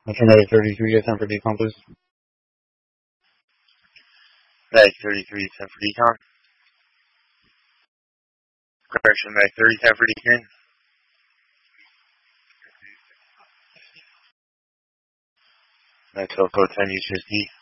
Metronide 33, attempt for decon, please. Mag 33, attempt for decon. Correction, Mag 30, attempt for decon. Mag 12, code 10, use USD.